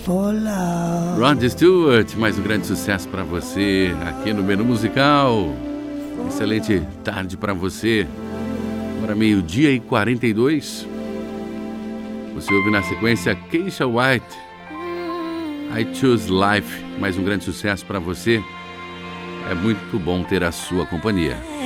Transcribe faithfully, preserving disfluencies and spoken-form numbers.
for love. Rod Stewart, mais um grande sucesso para você aqui no Menu Musical. Excelente tarde para você. Agora meio-dia e quarenta e dois. Você ouve na sequência Keisha White, I Choose Life, mais um grande sucesso para você. É muito bom ter a sua companhia.